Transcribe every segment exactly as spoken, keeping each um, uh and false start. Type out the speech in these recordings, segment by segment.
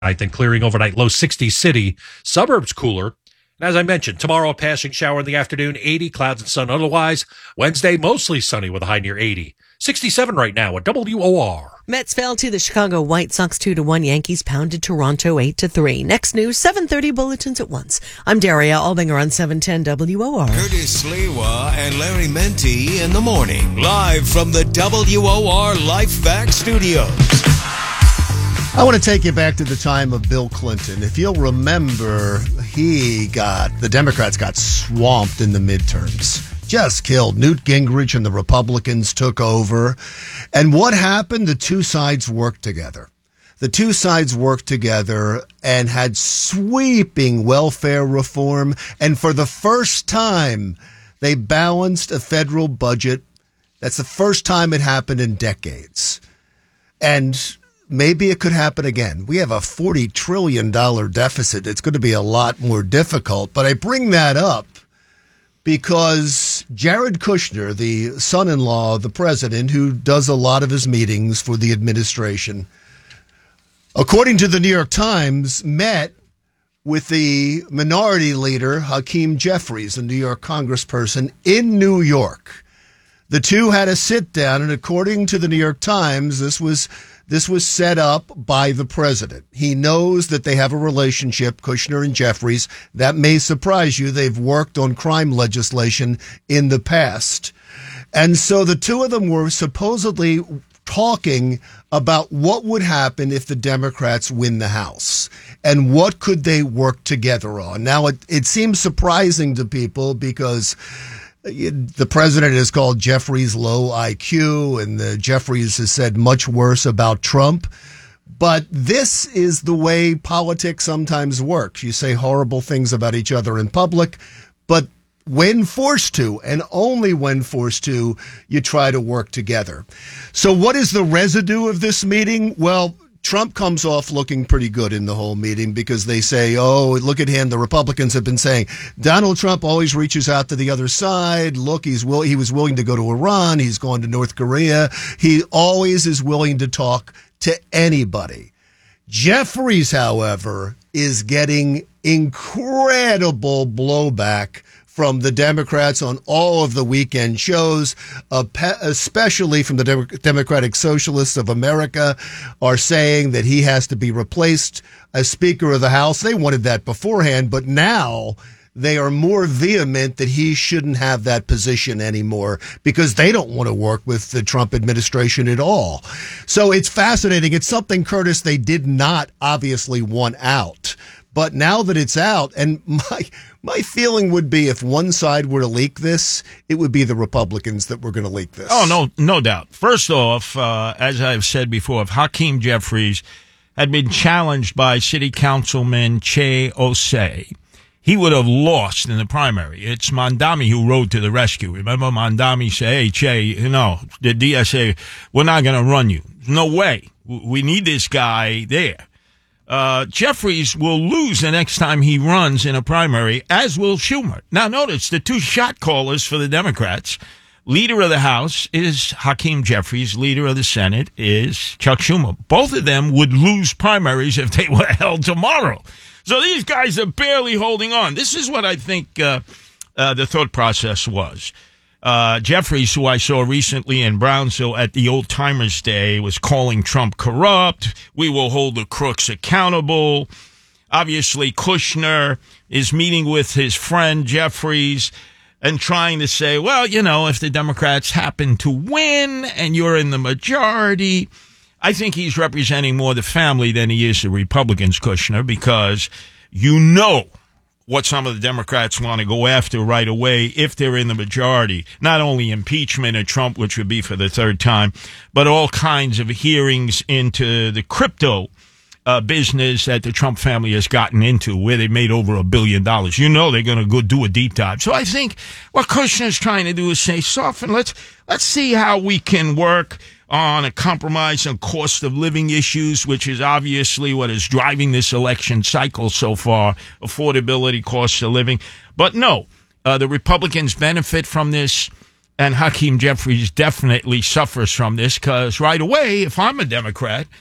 Then clearing overnight, low sixty city, suburbs cooler. And as I mentioned, tomorrow a passing shower in the afternoon, eighty, clouds and sun otherwise. Wednesday, mostly sunny with a high near eighty. sixty-seven right now at W O R. Mets fell to the Chicago White Sox two to one. Yankees pounded Toronto eight to three. Next news, seven thirty bulletins at once. I'm Daria Albinger on seven ten W O R. Curtis Sliwa and Larry Menti in the morning. Live from the W O R Life Fact Studios. I want to take you back to the time of Bill Clinton. If you'll remember, he got, the Democrats got swamped in the midterms. Just killed. Newt Gingrich and the Republicans took over. And what happened? The two sides worked together. The two sides worked together and had sweeping welfare reform. And for the first time, they balanced a federal budget. That's the first time it happened in decades. And maybe it could happen again. We have a forty trillion dollars deficit. It's going to be a lot more difficult. But I bring that up because Jared Kushner, the son-in-law of the president, who does a lot of his meetings for the administration, according to the New York Times, met with the minority leader, Hakeem Jeffries, a New York congressperson, in New York. The two had a sit-down, and according to the New York Times, this was This was set up by the president. He knows that they have a relationship, Kushner and Jeffries. That may surprise you. They've worked on crime legislation in the past. And so the two of them were supposedly talking about what would happen if the Democrats win the House and what could they work together on. Now, it, it seems surprising to people because the president has called Jeffries low I Q, and the Jeffries has said much worse about Trump. But this is the way politics sometimes works. You say horrible things about each other in public, but when forced to, and only when forced to, you try to work together. So what is the residue of this meeting? Well, Trump comes off looking pretty good in the whole meeting because they say, oh, look at him. The Republicans have been saying Donald Trump always reaches out to the other side. Look, he's will he was willing to go to Iran. He's gone to North Korea. He always is willing to talk to anybody. Jeffries, however, is getting incredible blowback from the Democrats on all of the weekend shows, uh, especially from the Dem- Democratic Socialists of America, are saying that he has to be replaced as Speaker of the House. They wanted that beforehand, but now they are more vehement that he shouldn't have that position anymore because they don't want to work with the Trump administration at all. So it's fascinating. It's something, Curtis, they did not obviously want out. But now that it's out, and my my feeling would be if one side were to leak this, it would be the Republicans that were going to leak this. Oh, no, no doubt. First off, uh, as I've said before, if Hakeem Jeffries had been challenged by City Councilman Che Osei, he would have lost in the primary. It's Mondami who rode to the rescue. Remember, Mondami said, hey, Che, you know, the D S A, we're not going to run you. No way. We need this guy there. Uh, Jeffries will lose the next time he runs in a primary, as will Schumer. Now, notice the two shot callers for the Democrats. Leader of the House is Hakeem Jeffries. Leader of the Senate is Chuck Schumer. Both of them would lose primaries if they were held tomorrow. So these guys are barely holding on. This is what I think uh, uh, the thought process was. Uh, Jeffries, who I saw recently in Brownsville at the Old Timers Day, was calling Trump corrupt. We will hold the crooks accountable. Obviously, Kushner is meeting with his friend Jeffries and trying to say, well, you know, if the Democrats happen to win and you're in the majority, I think he's representing more the family than he is the Republicans, Kushner, because you know what some of the Democrats want to go after right away if they're in the majority. Not only impeachment of Trump, which would be for the third time, but all kinds of hearings into the crypto uh, business that the Trump family has gotten into, where they made over a billion dollars. You know they're going to go do a deep dive. So I think what Kushner's trying to do is say, soften, let's, let's see how we can work on a compromise on cost of living issues, which is obviously what is driving this election cycle so far, affordability, cost of living. But no, uh, the Republicans benefit from this, and Hakeem Jeffries definitely suffers from this, because right away, if I'm a Democrat,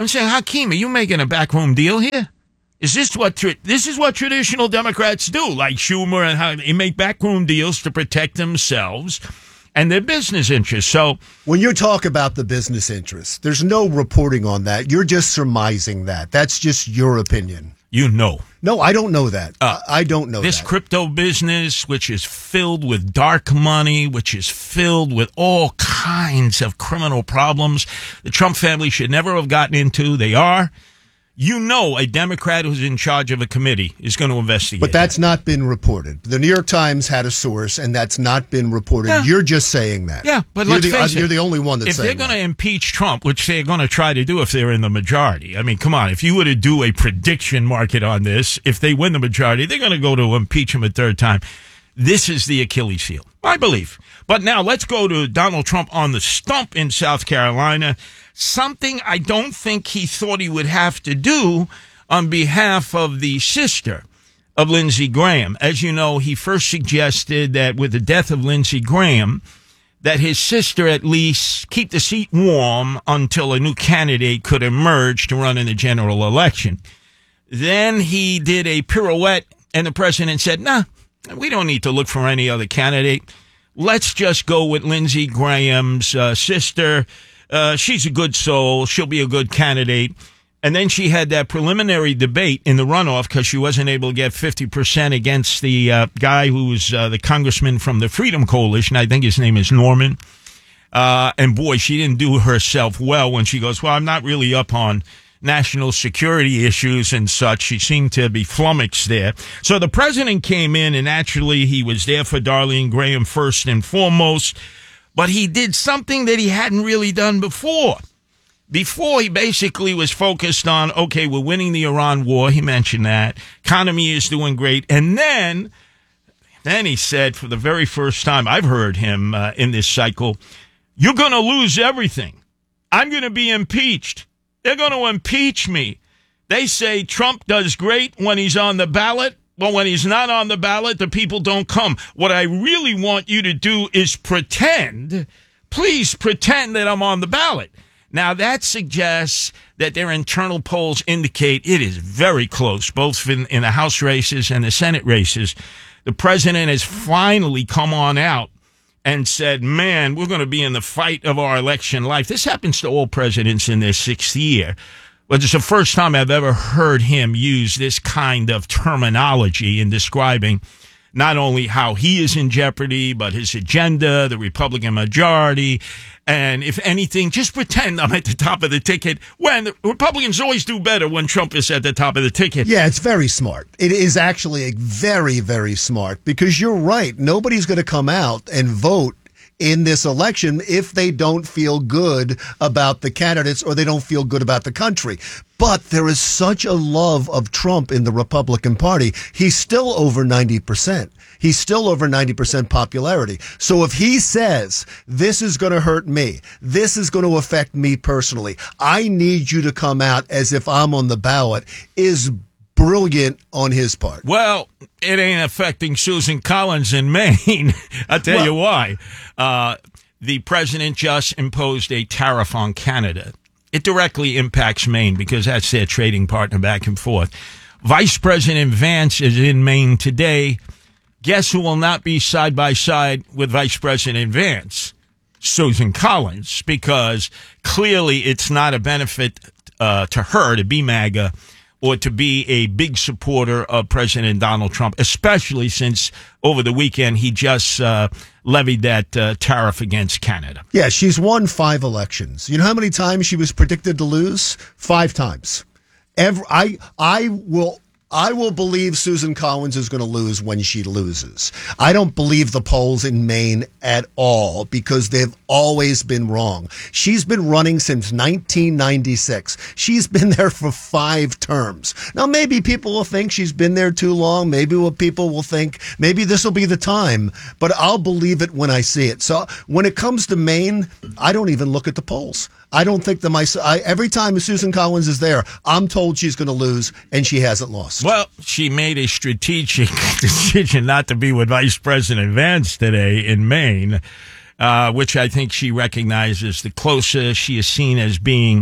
I'm saying, Hakeem, are you making a backroom deal here? Is this what tra- this is what traditional Democrats do, like Schumer, and how they make backroom deals to protect themselves and their business interests? So when you talk about the business interests, there's no reporting on that. You're just surmising that. That's just your opinion. You know. No, I don't know that. Uh, I don't know this that. crypto business, which is filled with dark money, which is filled with all kinds of criminal problems the Trump family should never have gotten into. They are. You know, a Democrat who's in charge of a committee is going to investigate. But that's that. not been reported. The New York Times had a source, and that's not been reported. Yeah. You're just saying that. Yeah, but you're let's the, face uh, it. You're the only one that's if saying they're going to that. impeach Trump, which they're going to try to do if they're in the majority. I mean, come on. If you were to do a prediction market on this, if they win the majority, they're going to go to impeach him a third time. This is the Achilles heel, I believe. But now let's go to Donald Trump on the stump in South Carolina. Something I don't think he thought he would have to do on behalf of the sister of Lindsey Graham. As you know, he first suggested that with the death of Lindsey Graham, that his sister at least keep the seat warm until a new candidate could emerge to run in the general election. Then he did a pirouette, and the president said, nah, we don't need to look for any other candidate. Let's just go with Lindsey Graham's uh, sister. Uh, she's a good soul. She'll be a good candidate. And then she had that preliminary debate in the runoff because she wasn't able to get fifty percent against the uh, guy who's uh, the congressman from the Freedom Coalition. I think his name is Norman. Uh, and boy, she didn't do herself well when she goes, well, I'm not really up on national security issues and such. She seemed to be flummoxed there. So the president came in, and actually he was there for Darlene Graham first and foremost. But he did something that he hadn't really done before. Before, he basically was focused on, okay, we're winning the Iran war. He mentioned that. Economy is doing great. And then, then he said, for the very first time, I've heard him uh, in this cycle, you're going to lose everything. I'm going to be impeached. They're going to impeach me. They say Trump does great when he's on the ballot. Well, when he's not on the ballot, the people don't come. What I really want you to do is pretend, please pretend that I'm on the ballot. Now, that suggests that their internal polls indicate it is very close, both in, in the House races and the Senate races. The president has finally come on out and said, man, we're going to be in the fight of our election life. This happens to all presidents in their sixth year. But it's the first time I've ever heard him use this kind of terminology in describing not only how he is in jeopardy, but his agenda, the Republican majority. And if anything, just pretend I'm at the top of the ticket, when the Republicans always do better when Trump is at the top of the ticket. Yeah, it's very smart. It is actually a very, very smart, because you're right. Nobody's going to come out and vote in this election if they don't feel good about the candidates or they don't feel good about the country. But there is such a love of Trump in the Republican Party. He's still over ninety percent. He's still over ninety percent popularity. So if he says, this is going to hurt me, this is going to affect me personally, I need you to come out as if I'm on the ballot, is brilliant on his part. Well, it ain't affecting Susan Collins in Maine. I'll tell well, you why. Uh, the president just imposed a tariff on Canada. It directly impacts Maine because that's their trading partner back and forth. Vice President Vance is in Maine today. Guess who will not be side by side with Vice President Vance? Susan Collins, because clearly it's not a benefit uh, to her to be MAGA or to be a big supporter of President Donald Trump, especially since over the weekend he just uh, levied that uh, tariff against Canada. Yeah, she's won five elections. You know how many times she was predicted to lose? Five times. Every, I I will I will believe Susan Collins is going to lose when she loses. I don't believe the polls in Maine at all because they've always been wrong. She's been running since nineteen ninety-six. She's been there for five terms. Now, maybe people will think she's been there too long. Maybe what people will think, maybe this will be the time, but I'll believe it when I see it. So when it comes to Maine, I don't even look at the polls. I don't think that my I, every time Susan Collins is there, I'm told she's going to lose, and she hasn't lost. Well, she made a strategic decision not to be with Vice President Vance today in Maine, uh, which I think she recognizes. The closer she is seen as being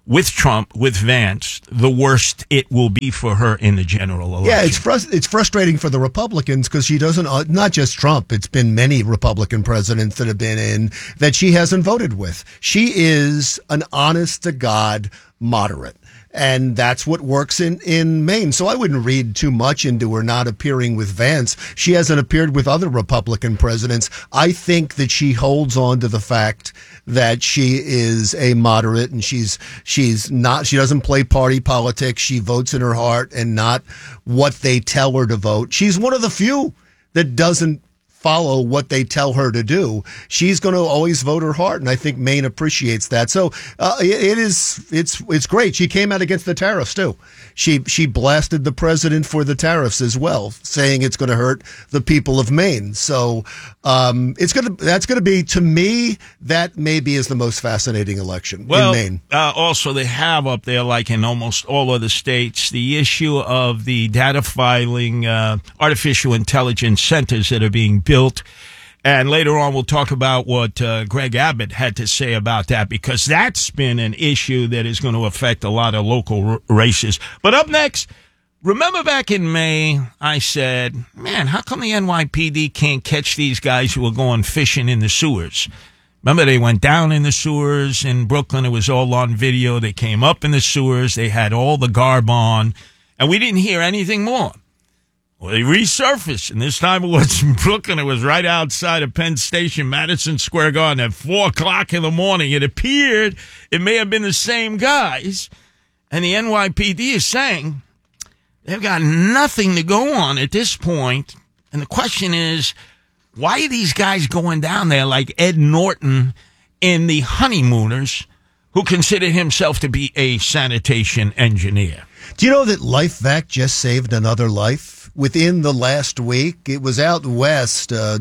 with Trump, with Vance, the worse it will be for her in the general election. Yeah, it's frus- it's frustrating for the Republicans because she doesn't, uh, not just Trump, it's been many Republican presidents that have been in that she hasn't voted with. She is an honest-to-God moderate. And that's what works in, in Maine. So I wouldn't read too much into her not appearing with Vance. She hasn't appeared with other Republican presidents. I think that she holds on to the fact that she is a moderate and she's she's not she doesn't play party politics. She votes in her heart and not what they tell her to vote. She's one of the few that doesn't follow what they tell her to do. She's going to always vote her heart, and I think Maine appreciates that. So uh, it, it is it's it's great. She came out against the tariffs too. She she blasted the president for the tariffs as well, saying it's going to hurt the people of Maine. So um, it's going to that's going to be, to me, that maybe is the most fascinating election well, in Maine. Uh, also, they have up there, like in almost all other states, the issue of the data filing, uh, artificial intelligence centers that are being built. Built. And later on, we'll talk about what uh, Greg Abbott had to say about that, because that's been an issue that is going to affect a lot of local r- races. But up next, remember back in May, I said, man, how come the N Y P D can't catch these guys who are going fishing in the sewers? Remember, they went down in the sewers in Brooklyn. It was all on video. They came up in the sewers. They had all the garb on, and we didn't hear anything more. Well, they resurfaced, and this time it was in Brooklyn. It was right outside of Penn Station, Madison Square Garden, at four o'clock in the morning. It appeared it may have been the same guys, and the N Y P D is saying they've got nothing to go on at this point. And the question is, why are these guys going down there like Ed Norton in The Honeymooners, who considered himself to be a sanitation engineer? Do you know that LifeVac just saved another life? Within the last week, it was out west, a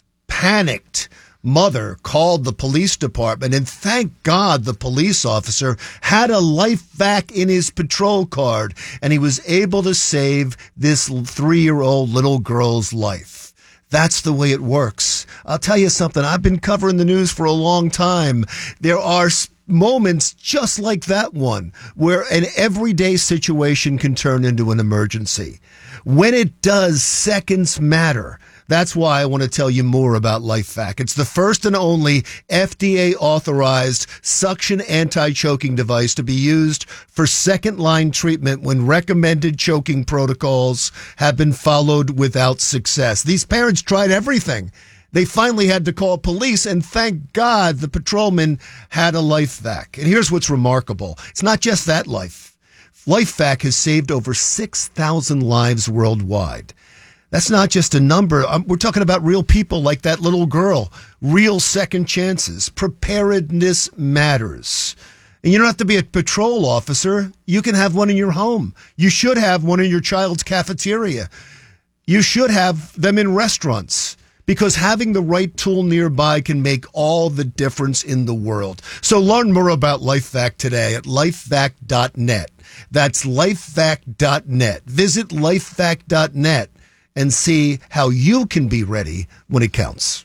panicked mother called the police department, and thank God the police officer had a LifeVac in his patrol card, and he was able to save this three-year-old little girl's life. That's the way it works. I'll tell you something. I've been covering the news for a long time. There are moments just like that one where an everyday situation can turn into an emergency. When it does, seconds matter. That's why I want to tell you more about LifeVac. It's the first and only F D A-authorized suction anti-choking device to be used for second-line treatment when recommended choking protocols have been followed without success. These parents tried everything. They finally had to call police, and thank God the patrolman had a LifeVac. And here's what's remarkable. It's not just that life. LifeVac has saved over six thousand lives worldwide. That's not just a number. Um, we're talking about real people like that little girl. Real second chances. Preparedness matters. And you don't have to be a patrol officer. You can have one in your home. You should have one in your child's cafeteria. You should have them in restaurants, because having the right tool nearby can make all the difference in the world. So learn more about LifeVac today at lifevac dot net. That's lifevac dot net. Visit lifevac dot net and see how you can be ready when it counts.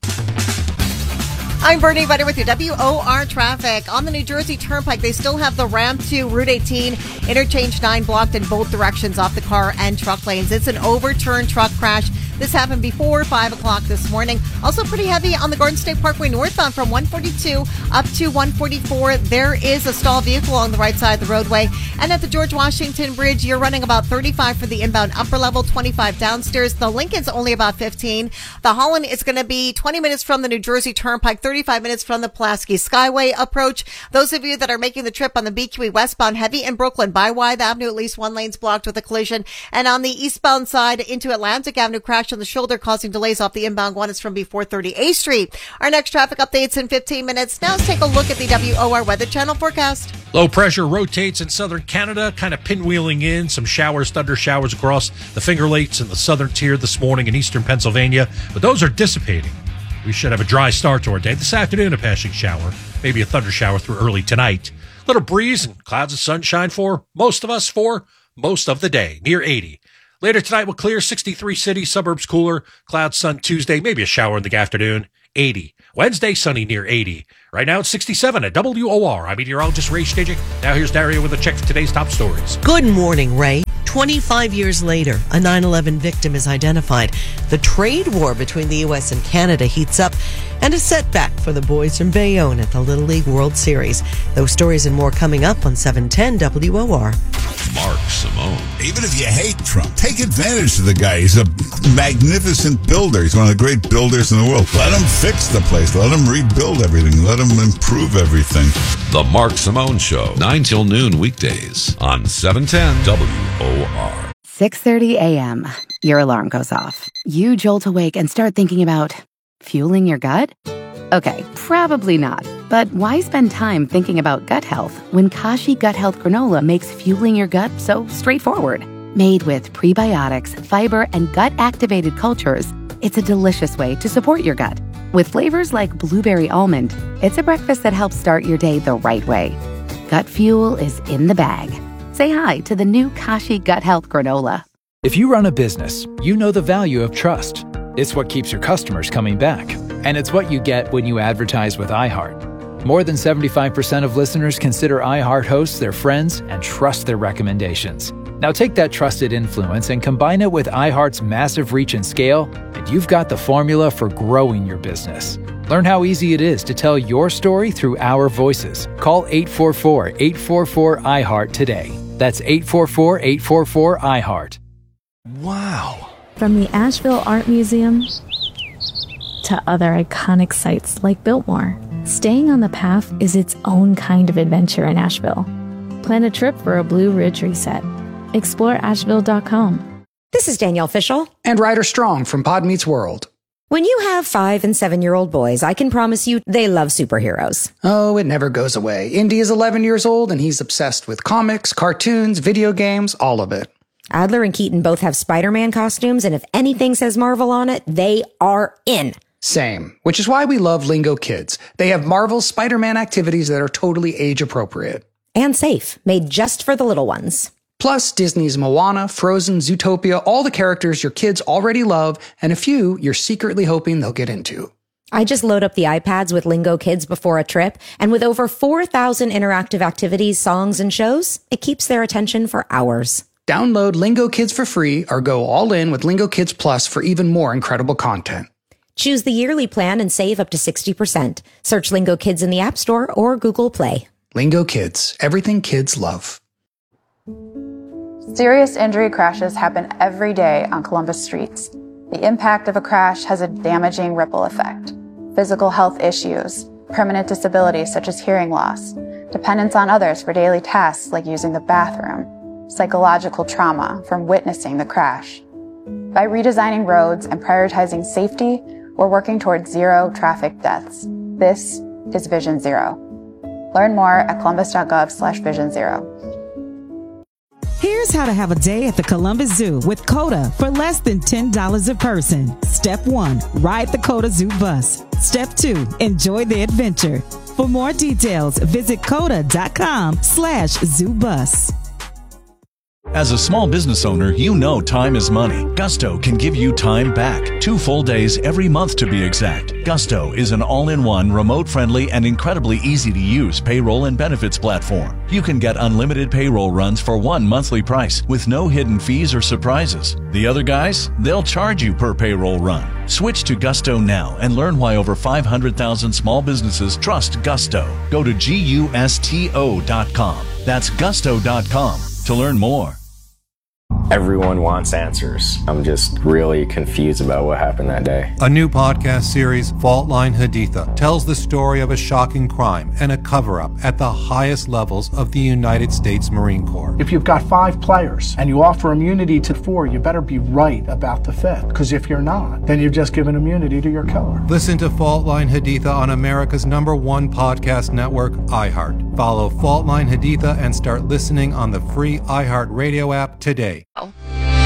I'm Bernie Butter with your W O R traffic. On the New Jersey Turnpike, they still have the ramp to Route eighteen, interchange nine blocked in both directions off the car and truck lanes. It's an overturned truck crash. This happened before five o'clock this morning. Also pretty heavy on the Garden State Parkway northbound from one forty-two up to one forty-four. There is a stalled vehicle on the right side of the roadway. And at the George Washington Bridge, you're running about thirty-five for the inbound upper level, twenty-five downstairs. The Lincoln's only about fifteen. The Holland is going to be twenty minutes from the New Jersey Turnpike, thirty-five minutes from the Pulaski Skyway approach. Those of you that are making the trip on the B Q E westbound, heavy in Brooklyn by Wythe Avenue, at least one lane's blocked with a collision. And on the eastbound side into Atlantic Avenue, crash on the shoulder causing delays off the inbound one. It's from B four thirty A Street. Our next traffic updates in fifteen minutes. Now let's take a look at the W O R Weather Channel forecast. Low pressure rotates in southern Canada, kind of pinwheeling in. Some showers, thunder showers across the Finger Lakes and the southern tier this morning in eastern Pennsylvania. But those are dissipating. We should have a dry start to our day. This afternoon, a passing shower, maybe a thunder shower through early tonight. Little breeze and clouds of sunshine for most of us for most of the day, near eighty. Later tonight, we'll clear sixty-three city, suburbs cooler, clouds, sun Tuesday, maybe a shower in the afternoon, eighty. Wednesday, sunny near eighty. Right now it's sixty-seven at W O R. I'm meteorologist Ray Stidgick. Now here's Daria with a check for today's top stories. Good morning, Ray. twenty-five years later, a nine eleven victim is identified. The trade war between the U S and Canada heats up, and a setback for the boys from Bayonne at the Little League World Series. Those stories and more coming up on seven ten W O R. Mark Simone. Even if you hate Trump, take advantage of the guy. He's a magnificent builder. He's one of the great builders in the world. Let him fix the place. Let him rebuild everything. Let him improve everything. The Mark Simone Show, nine till noon weekdays on seven ten W O R. six thirty a.m. Your alarm goes off. You jolt awake and start thinking about fueling your gut? Okay, probably not. But why spend time thinking about gut health when Kashi Gut Health Granola makes fueling your gut so straightforward? Made with prebiotics, fiber, and gut-activated cultures, it's a delicious way to support your gut. With flavors like blueberry almond, it's a breakfast that helps start your day the right way. Gut fuel is in the bag. Say hi to the new Kashi Gut Health Granola. If you run a business, you know the value of trust. It's what keeps your customers coming back. And it's what you get when you advertise with iHeart. More than seventy-five percent of listeners consider iHeart hosts their friends and trust their recommendations. Now take that trusted influence and combine it with iHeart's massive reach and scale, and you've got the formula for growing your business. Learn how easy it is to tell your story through our voices. Call eight four four, eight four four, iHeart today. That's eight four four, eight four four, iHeart. Wow. From the Asheville Art Museum to other iconic sites like Biltmore, staying on the path is its own kind of adventure in Asheville. Plan a trip for a Blue Ridge reset. Explore Asheville dot com. This is Danielle Fishel. And Ryder Strong from Pod Meets World. When you have five and seven-year-old boys, I can promise you they love superheroes. Oh, it never goes away. Indy is eleven years old, and he's obsessed with comics, cartoons, video games, all of it. Adler and Keaton both have Spider-Man costumes, and if anything says Marvel on it, they are in. Same, which is why we love Lingo Kids. They have Marvel's Spider-Man activities that are totally age-appropriate. And safe, made just for the little ones. Plus, Disney's Moana, Frozen, Zootopia, all the characters your kids already love, and a few you're secretly hoping they'll get into. I just load up the iPads with Lingo Kids before a trip, and with over four thousand interactive activities, songs, and shows, it keeps their attention for hours. Download Lingo Kids for free or go all in with Lingo Kids Plus for even more incredible content. Choose the yearly plan and save up to sixty percent. Search Lingo Kids in the App Store or Google Play. Lingo Kids, everything kids love. Serious injury crashes happen every day on Columbus streets. The impact of a crash has a damaging ripple effect. Physical health issues, permanent disabilities such as hearing loss, dependence on others for daily tasks like using the bathroom, psychological trauma from witnessing the crash. By redesigning roads and prioritizing safety, we're working towards zero traffic deaths. This is Vision Zero. Learn more at columbus.gov slash vision zero. Here's how to have a day at the Columbus Zoo with COTA for less than ten dollars a person. Step one, ride the COTA Zoo bus. Step two, enjoy the adventure. For more details, visit COTA.com slash zoo bus. As a small business owner, you know time is money. Gusto can give you time back. Two full days every month to be exact. Gusto is an all-in-one, remote-friendly, and incredibly easy-to-use payroll and benefits platform. You can get unlimited payroll runs for one monthly price with no hidden fees or surprises. The other guys, they'll charge you per payroll run. Switch to Gusto now and learn why over five hundred thousand small businesses trust Gusto. Go to gusto dot com. That's gusto dot com to learn more. Everyone wants answers. I'm just really confused about what happened that day. A new podcast series, Fault Line Haditha, tells the story of a shocking crime and a cover-up at the highest levels of the United States Marine Corps. If you've got five players and you offer immunity to four, you better be right about the fifth. Because if you're not, then you've just given immunity to your killer. Listen to Fault Line Haditha on America's number one podcast network, iHeart. Follow Fault Line Haditha and start listening on the free iHeart Radio app today. Oh.